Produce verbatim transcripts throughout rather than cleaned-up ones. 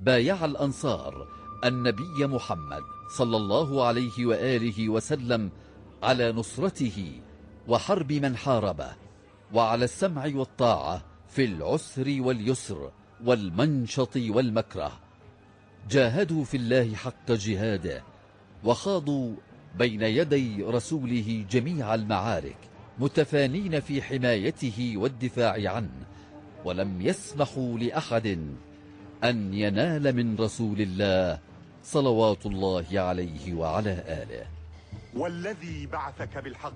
بايع الأنصار النبي محمد صلى الله عليه وآله وسلم على نصرته وحرب من حاربه، وعلى السمع والطاعة في العسر واليسر والمنشط والمكره. جاهدوا في الله حق جهاده، وخاضوا بين يدي رسوله جميع المعارك، متفانين في حمايته والدفاع عنه، ولم يسمحوا لأحد أن ينال من رسول الله صلوات الله عليه وعلى آله. والذي بعثك بالحق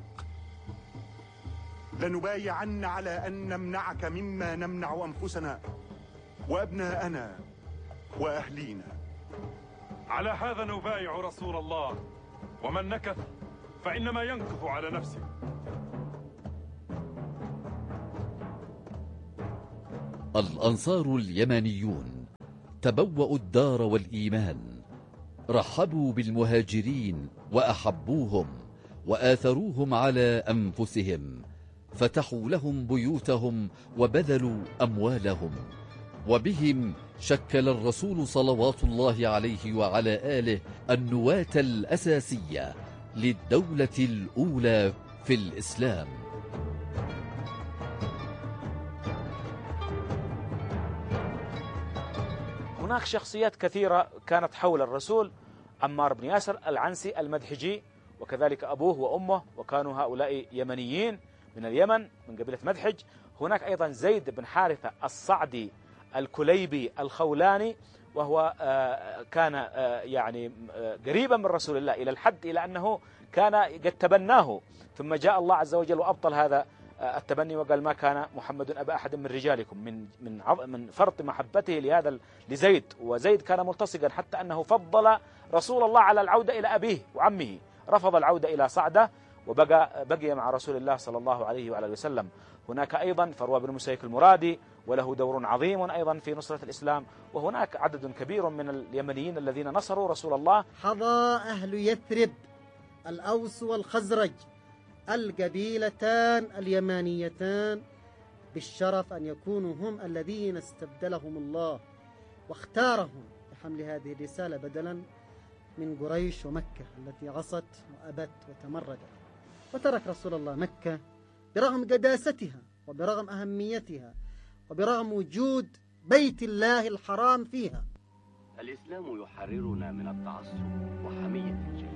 لنبايعن على أن نمنعك مما نمنع أنفسنا وأبناءنا وأهلينا. على هذا نبايع رسول الله، ومن نكث فإنما ينكث على نفسه. الأنصار اليمانيون تبوأوا الدار والإيمان، رحبوا بالمهاجرين وأحبوهم وآثروهم على أنفسهم، فتحوا لهم بيوتهم وبذلوا أموالهم، وبهم شكل الرسول صلوات الله عليه وعلى آله النواة الأساسية للدولة الأولى في الإسلام. هناك شخصيات كثيرة كانت حول الرسول: عمار بن ياسر العنسي المدحجي، وكذلك أبوه وأمه، وكانوا هؤلاء يمنيين من اليمن من قبيلة مدحج. هناك أيضا زيد بن حارثة الصعدي الكليبي الخولاني، وهو كان يعني قريبا من رسول الله إلى الحد إلى أنه كان قد تبناه، ثم جاء الله عز وجل وأبطل هذا التبني وقال: ما كان محمد أبا أحد من رجالكم، من من من فرط محبته لهذا لزيد. وزيد كان ملتصقا حتى أنه فضل رسول الله على العودة إلى أبيه وعمه، رفض العودة إلى صعدة وبقى بقي مع رسول الله صلى الله عليه وعلى اله وسلم. هناك أيضا فروة بن مسيك المرادي، وله دور عظيم أيضا في نصرة الإسلام. وهناك عدد كبير من اليمنيين الذين نصروا رسول الله. حظى أهل يثرب الأوس والخزرج القبيلتان اليمانيتان بالشرف أن يكونوا هم الذين استبدلهم الله واختارهم لحمل هذه الرسالة بدلا من قريش ومكة التي عصت وأبت وتمردت. وترك رسول الله مكة برغم قداستها وبرغم أهميتها وبرغم وجود بيت الله الحرام فيها. الإسلام يحررنا من التعصب وحمية الجهل.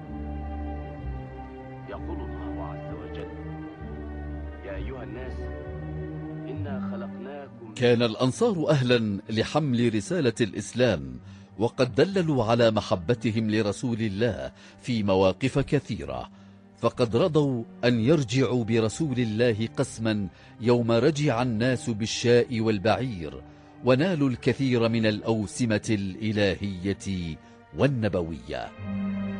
يقول الله عز وجل: يا أيها الناس إنا خلقناكم. كان الأنصار أهلا لحمل رسالة الإسلام، وقد دللوا على محبتهم لرسول الله في مواقف كثيرة، فقد رضوا أن يرجعوا برسول الله قسما يوم رجع الناس بالشاء والبعير، ونالوا الكثير من الأوسمة الإلهية والنبوية.